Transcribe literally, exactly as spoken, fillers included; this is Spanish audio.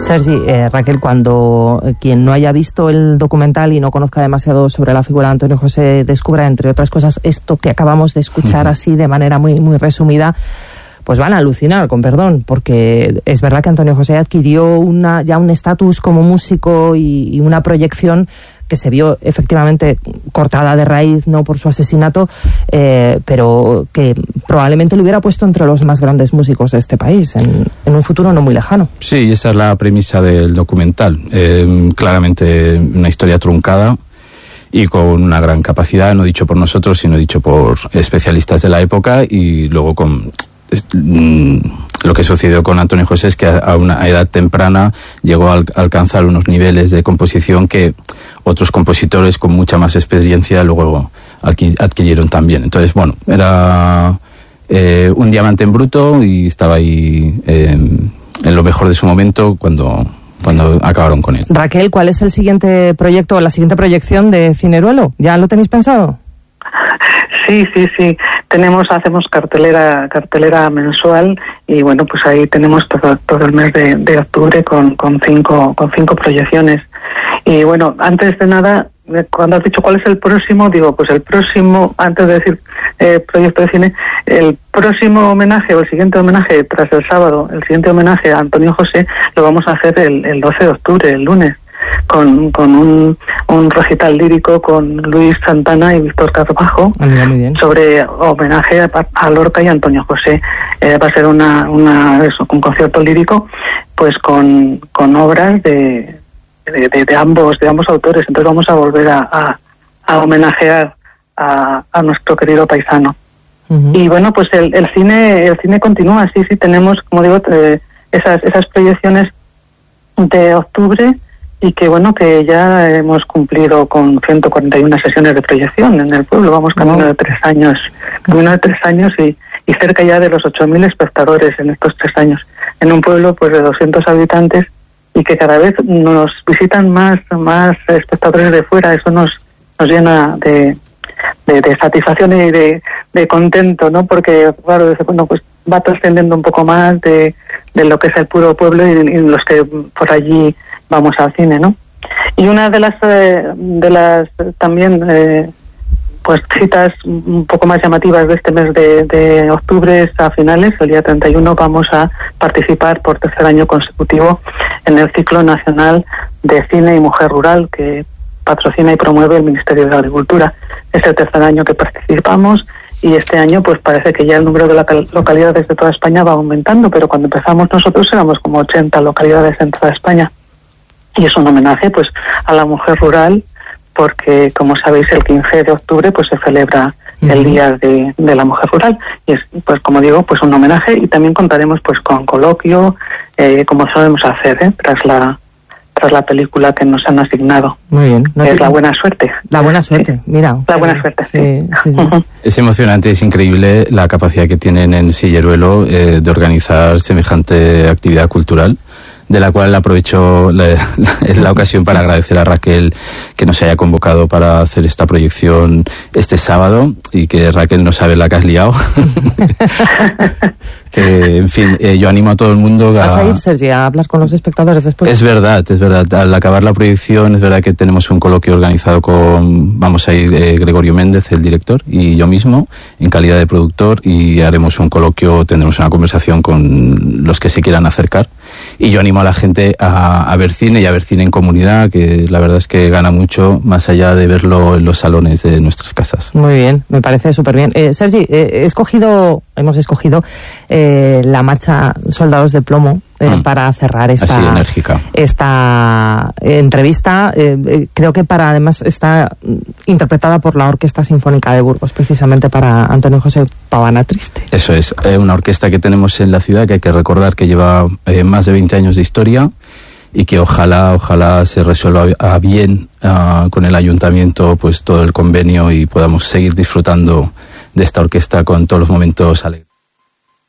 Sergi, eh, Raquel, cuando quien no haya visto el documental y no conozca demasiado sobre la figura de Antonio José descubra, entre otras cosas, esto que acabamos de escuchar uh-huh. así de manera muy, muy resumida, pues van a alucinar, con perdón, porque es verdad que Antonio José adquirió una, ya un estatus como músico y, y una proyección que se vio efectivamente cortada de raíz, no por su asesinato, eh, pero que probablemente lo hubiera puesto entre los más grandes músicos de este país en, en un futuro no muy lejano. Sí, esa es la premisa del documental. Eh, claramente una historia truncada y con una gran capacidad, no dicho por nosotros, sino dicho por especialistas de la época, y luego con... lo que sucedió con Antonio José es que a una edad temprana llegó a alcanzar unos niveles de composición que otros compositores con mucha más experiencia luego adquirieron también. Entonces, bueno, era eh, un diamante en bruto y estaba ahí eh, en lo mejor de su momento cuando, cuando acabaron con él. Raquel, ¿cuál es el siguiente proyecto, la siguiente proyección de Cineruelo? ¿Ya lo tenéis pensado? Sí, sí, sí. Tenemos, hacemos cartelera, cartelera mensual y bueno, pues ahí tenemos todo, todo el mes de, de octubre con, con cinco, con cinco proyecciones. Y bueno, antes de nada, cuando has dicho cuál es el próximo, digo, pues el próximo, antes de decir eh, proyecto de cine, el próximo homenaje o el siguiente homenaje tras el sábado, el siguiente homenaje a Antonio José lo vamos a hacer el, el doce de octubre, el lunes. Con, con un, un recital lírico con Luis Santana y Víctor Carbajo sobre homenaje a, a Lorca y Antonio José. Eh, va a ser una, una eso, un concierto lírico pues con, con obras de, de, de, de ambos de ambos autores. Entonces vamos a volver a, a, a homenajear a, a nuestro querido paisano. Uh-huh. Y bueno, pues el, el cine el cine continúa. Sí, sí, tenemos, como digo, eh, esas, esas proyecciones de octubre, y que bueno, que ya hemos cumplido con ciento cuarenta y una sesiones de proyección en el pueblo. Vamos camino oh. de tres años, camino de tres años y, y cerca ya de los ocho mil espectadores en estos tres años. En un pueblo pues de doscientos habitantes y que cada vez nos visitan más, más espectadores de fuera. Eso nos, nos llena de, de, de satisfacción y de, de contento, ¿no? Porque claro, desde cuando pues va trascendiendo un poco más de, de lo que es el puro pueblo y, y los que por allí vamos al cine, ¿no? Y una de las eh, de las también eh, pues citas un poco más llamativas de este mes de, de octubre es a finales, el día treinta y uno vamos a participar por tercer año consecutivo en el ciclo nacional de cine y mujer rural que patrocina y promueve el Ministerio de Agricultura. Es el tercer año que participamos y este año pues parece que ya el número de localidades de toda España va aumentando, pero cuando empezamos nosotros éramos como ochenta localidades en toda España. Y es un homenaje pues a la mujer rural porque, como sabéis, el quince de octubre pues se celebra uh-huh. el Día de, de la Mujer Rural. Y es, pues como digo, pues un homenaje y también contaremos pues con coloquio, eh, como solemos hacer, ¿eh? tras la tras la película que nos han asignado. Muy bien. No es te... La Buena Suerte. La Buena Suerte, mira. La Buena Suerte, sí. sí, sí, sí. Uh-huh. Es emocionante, es increíble la capacidad que tienen en Cineruelo eh, de organizar semejante actividad cultural, de la cual aprovecho la, la, la ocasión para agradecer a Raquel que nos haya convocado para hacer esta proyección este sábado y que Raquel no sabe la que has liado. Que, en fin, eh, yo animo a todo el mundo a... ¿Vas a ir, Sergi, a hablar con los espectadores después? Es verdad, es verdad. Al acabar la proyección, es verdad que tenemos un coloquio organizado con... Vamos a ir eh, Gregorio Méndez, el director, y yo mismo, en calidad de productor, y haremos un coloquio, tendremos una conversación con los que se quieran acercar. Y yo animo a la gente a, a ver cine y a ver cine en comunidad, que la verdad es que gana mucho, más allá de verlo en los salones de nuestras casas. Muy bien, me parece súper bien. Eh, Sergi, eh, he escogido, hemos escogido eh, la marcha Soldados de Plomo eh, mm. para cerrar esta, Así, enérgica. esta eh, entrevista. Eh, eh, creo que para además está interpretada por la Orquesta Sinfónica de Burgos, precisamente para Antonio José Pavana Triste. Eso es, eh, una orquesta que tenemos en la ciudad que hay que recordar que lleva eh, más de veinte años de historia y que ojalá, ojalá se resuelva a bien uh, con el ayuntamiento pues todo el convenio y podamos seguir disfrutando de esta orquesta con todos los momentos alegres.